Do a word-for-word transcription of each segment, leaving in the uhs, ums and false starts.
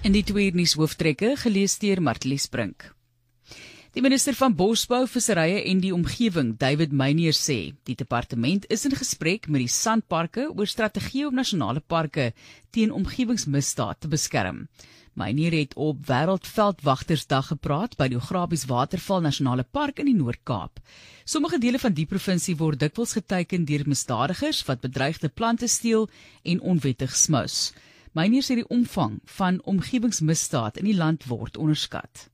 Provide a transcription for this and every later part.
In die twee nuus hooftrekke gelees deur Martlies Brink. Die minister van Bosbou, Visserye en die Omgewing, David Meinier, sê die departement is in gesprek met die Sandparke oor strategie om nasionale parke teen omgewingsmisdaad te beskerm. Meinier het op Wêreldveldwagtersdag gepraat by die Ograbies Waterval Nasionale Park in die Noord-Kaap. Sommige dele van die provinsie word dikwels geteiken deur misdadigers wat bedreigde plante steel en onwettig smus. Meinier sê die omvang van omgewingsmisdaad in die land word onderskat.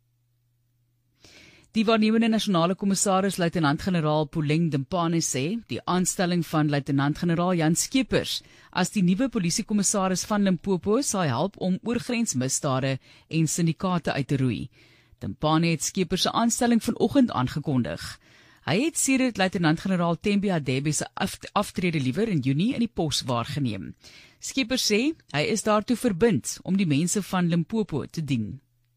Die waarnemende nasionale kommissaris luitenant-generaal Puleng Dimpane sê die aanstelling van luitenant-generaal Jan Skeepers as die nuwe polisiekommissaris van Limpopo sal help om oorgrensmisdade en syndikaate uit te roei. Dimpane het Skeepers se aanstelling vanoggend aangekondig. Hy het sedert luitenant-generaal Thembi Hadebe se aftrede liewer in Junie in die pos waargeneem. Skeepers sê hy is daartoe verbind om die mense van Limpopo te dien.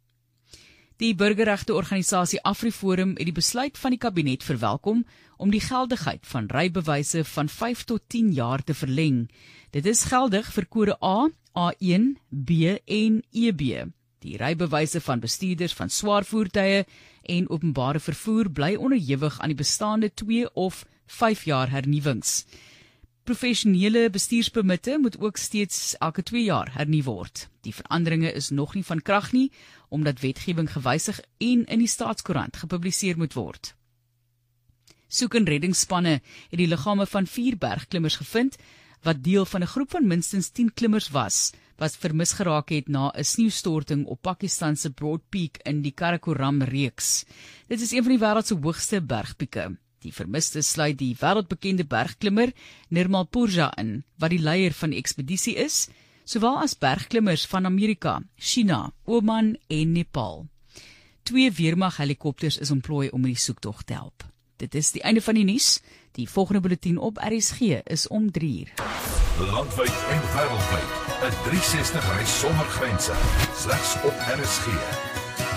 Die burgerregteorganisasie AfriForum het die besluit van die kabinet verwelkom om die geldigheid van rybewyse van vyf tot tien jaar te verleng. Dit is geldig vir kode A, A een, B en E B. Die rybewyse van bestuurders van swaar voertuie en openbare vervoer bly onderhewig aan die bestaande twee of vyf jaar hernuwings. Professionele bestuurspermitte moet ook steeds elke twee jaar hernu word. Die veranderinge is nog nie van krag nie, omdat wetgewing gewysig en in die Staatskoerant gepubliseer moet word. Soek- en reddingsspanne het die liggame van vier bergklimmers gevind, wat deel van 'n groep van minstens tien klimmers was, wat vermis geraak het na 'n sneeustorting op Pakistan se Broad Peak in die Karakoram-reeks. Dit is een van die wêreld se hoogste bergpieke. Die vermistes sluit die wêreldbekende bergklimmer Nirmal Purja in, wat die leier van die ekspedisie is, sowel as bergklimmers van Amerika, China, Oman en Nepal. Twee weermag-helikopters is ontplooi om die soektog te help. Dit is die einde van die nuus. Die volgende bulletin op R S G is om drie uur. Landwyd en wêreldwyd, 'n driehonderdsestig reis sonder grense, slegs op R S G.